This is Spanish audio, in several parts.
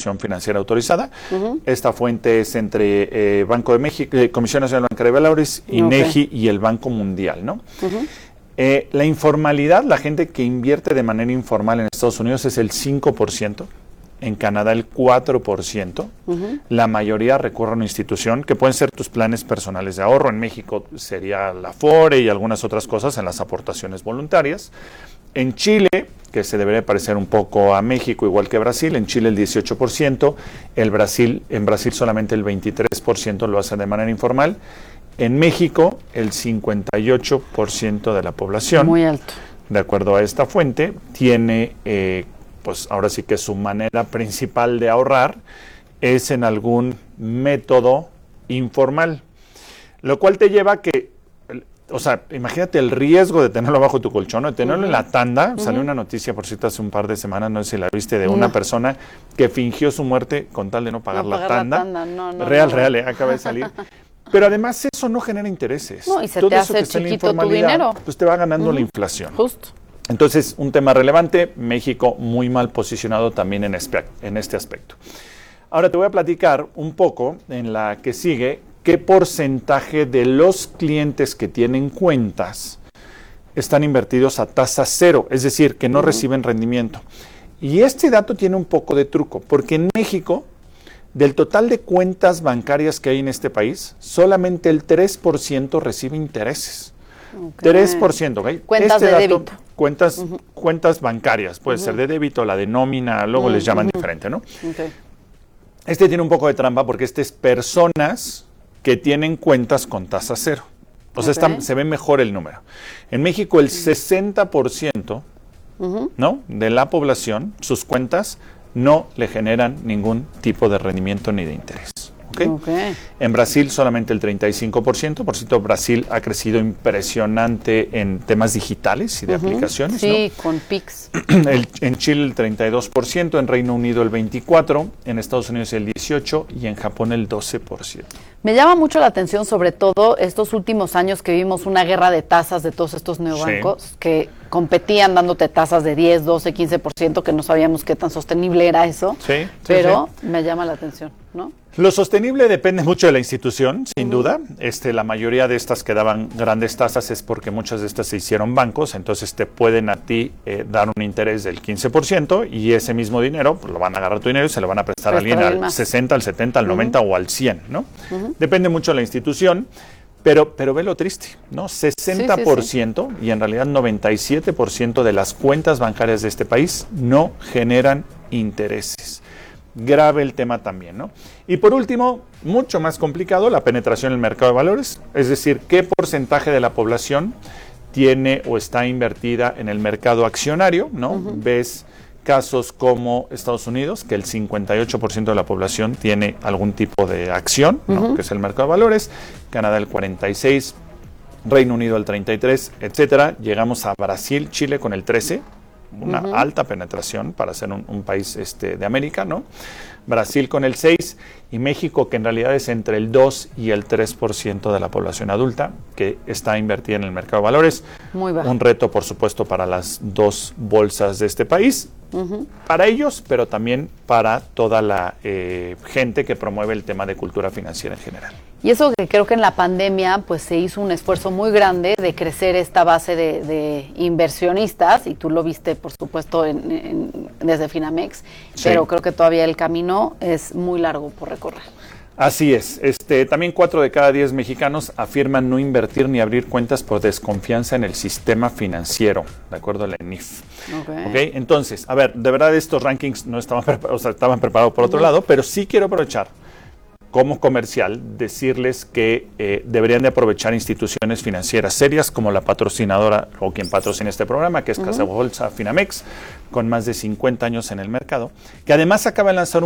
institución financiera autorizada. Esta fuente es entre Banco de México, Comisión Nacional Bancaria de Valores, INEGI y el Banco Mundial, ¿no? La informalidad, la gente que invierte de manera informal en Estados Unidos es el 5%. En Canadá el 4%, la mayoría recurre a una institución que pueden ser tus planes personales de ahorro. En México sería la Afore y algunas otras cosas en las aportaciones voluntarias. En Chile, que se debería parecer un poco a México, igual que Brasil, en Chile el 18%, en Brasil solamente el 23% lo hace de manera informal. En México el 58% de la población, muy alto, de acuerdo a esta fuente, tiene pues ahora sí que su manera principal de ahorrar es en algún método informal, lo cual te lleva a que, o sea, imagínate el riesgo de tenerlo bajo tu colchón, o de tenerlo en la tanda. Salió una noticia, por cierto, hace un par de semanas, no sé si la viste, de una persona que fingió su muerte con tal de no pagar la tanda. Real, acaba de salir. Pero además eso no genera intereses. No, y se todo te eso hace que está en la chiquito tu dinero. Pues te va ganando la inflación. Justo. Entonces, un tema relevante, México muy mal posicionado también en este aspecto. Ahora te voy a platicar un poco en la que sigue qué porcentaje de los clientes que tienen cuentas están invertidos a tasa cero, es decir, que no reciben rendimiento. Y este dato tiene un poco de truco, porque en México, del total de cuentas bancarias que hay en este país, solamente el 3% recibe intereses. 3%, ¿ok? Cuentas de débito. Cuentas bancarias, puede ser de débito, la de nómina, luego les llaman diferente, ¿no? Este tiene un poco de trampa porque este es personas que tienen cuentas con tasa cero. O sea, se ve mejor el número. En México el 60%, ¿no?, de la población, sus cuentas no le generan ningún tipo de rendimiento ni de interés. En Brasil solamente el 35%, por cierto, Brasil ha crecido impresionante en temas digitales y de aplicaciones. Sí, ¿no? con Pix. En Chile el 32%, en Reino Unido el 24%, en Estados Unidos el 18% y en Japón el 12%. Me llama mucho la atención, sobre todo estos últimos años que vimos una guerra de tasas de todos estos neobancos que competían dándote tasas de 10, 12, 15%, que no sabíamos qué tan sostenible era eso, pero me llama la atención, ¿no? Lo sostenible depende mucho de la institución, sin duda. La mayoría de estas que daban grandes tasas es porque muchas de estas se hicieron bancos, entonces te pueden a ti dar un interés del 15% y ese mismo dinero, pues lo van a agarrar tu dinero y se lo van a prestar a alguien al 60, al 70, al 90 o al 100, ¿no? Depende mucho de la institución, pero ve lo triste, ¿no? 60% y en realidad 97% de las cuentas bancarias de este país no generan intereses. Grave el tema también, ¿no? Y por último, mucho más complicado, la penetración en el mercado de valores, es decir, qué porcentaje de la población tiene o está invertida en el mercado accionario, ¿no? Ves casos como Estados Unidos, que el 58% de la población tiene algún tipo de acción, ¿no?, que es el mercado de valores, Canadá el 46%, Reino Unido el 33%, etcétera. Llegamos a Brasil, Chile con el 13%, una alta penetración para ser un país de América, ¿no? Brasil con el 6% y México, que en realidad es entre el 2 y el 3% de la población adulta que está invertida en el mercado de valores. Muy bajo. Un reto, por supuesto, para las dos bolsas de este país, para ellos, pero también para toda la gente que promueve el tema de cultura financiera en general. Y eso que creo que en la pandemia pues se hizo un esfuerzo muy grande de crecer esta base de inversionistas, y tú lo viste por supuesto desde Finamex, pero creo que todavía el camino es muy largo por recorrer. Así es. También 4 de cada 10 mexicanos afirman no invertir ni abrir cuentas por desconfianza en el sistema financiero, de acuerdo a la ENIF. Okay. Entonces, a ver, de verdad estos rankings no estaban preparados, estaban preparados por otro lado, pero sí quiero aprovechar como comercial decirles que deberían de aprovechar instituciones financieras serias como la patrocinadora o quien patrocina este programa, que es Casa Bolsa Finamex, con más de 50 años en el mercado, que además acaba de lanzar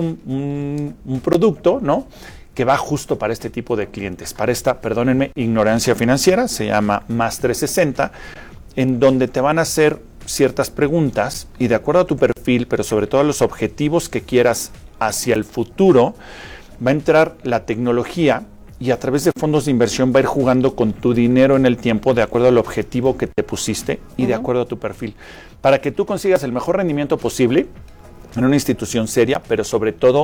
un producto, ¿no?, que va justo para este tipo de clientes, para esta, perdónenme, ignorancia financiera, se llama Más 360, en donde te van a hacer ciertas preguntas y de acuerdo a tu perfil, pero sobre todo a los objetivos que quieras hacia el futuro, va a entrar la tecnología y a través de fondos de inversión va a ir jugando con tu dinero en el tiempo de acuerdo al objetivo que te pusiste y de acuerdo a tu perfil, para que tú consigas el mejor rendimiento posible en una institución seria, pero sobre todo